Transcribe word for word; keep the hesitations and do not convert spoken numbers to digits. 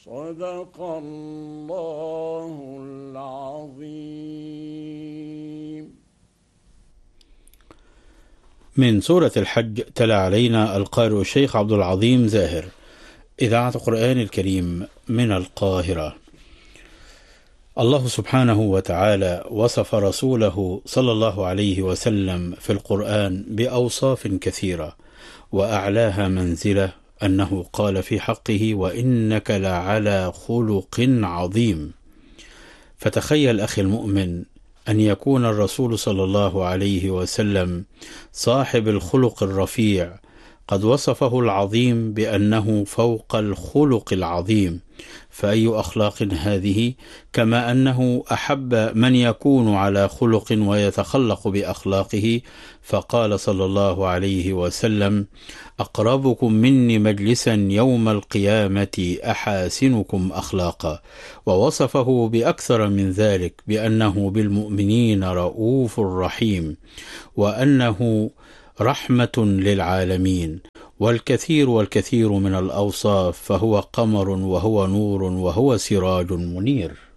صدق الله العظيم. من سورة الحج تلا علينا القارئ الشيخ عبد العظيم زاهر، إذاعة القرآن الكريم من القاهرة. الله سبحانه وتعالى وصف رسوله صلى الله عليه وسلم في القرآن بأوصاف كثيرة، وأعلاها منزلة أنه قال في حقه: وإنك لعلى خلق عظيم. فتخيل أخي المؤمن أن يكون الرسول صلى الله عليه وسلم صاحب الخلق الرفيع قد وصفه العظيم بأنه فوق الخلق العظيم، فأي أخلاق هذه؟ كما أنه أحب من يكون على خلق ويتخلق بأخلاقه، فقال صلى الله عليه وسلم: أقربكم مني مجلسا يوم القيامة أحاسنكم أخلاقا. ووصفه بأكثر من ذلك بأنه بالمؤمنين رؤوف رحيم، وأنه رحمة للعالمين. والكثير والكثير من الأوصاف، فهو قمر وهو نور وهو سراج منير.